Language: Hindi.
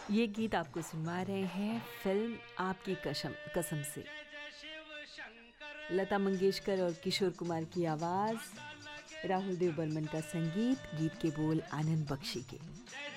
ये गीत आपको सुनवा रहे हैं फिल्म आपकी कसम कसम से। लता मंगेशकर और किशोर कुमार की आवाज़, राहुल देव बर्मन का संगीत, गीत के बोल आनंद बख्शी के।